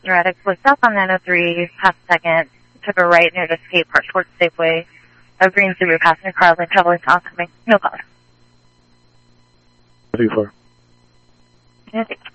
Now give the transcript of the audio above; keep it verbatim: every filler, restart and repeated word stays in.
Erratic was south on nine oh three, past second, took a right near the skate park towards Safeway. A green Subaru passenger car lane traveling to oncoming. No cause. three four. Yeah,